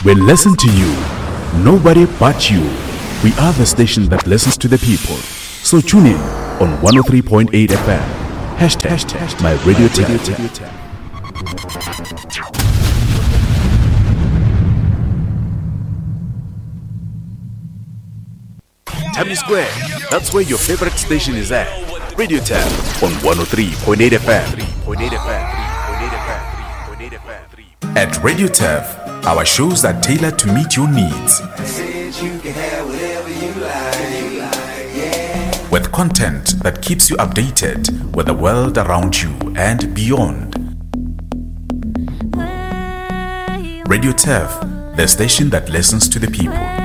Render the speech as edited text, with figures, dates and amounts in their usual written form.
We listen to you. Nobody but you. We are the station that listens to the people. So tune in on 103.8 FM. Hashtag my radio tap. Times Square, that's where your favorite station is at. Radio Tap on 103.8 FM. At Radio Tap, our shows are tailored to meet your needs. With content that keeps you updated with the world around you and beyond. Radio Tap, the station that listens to the people.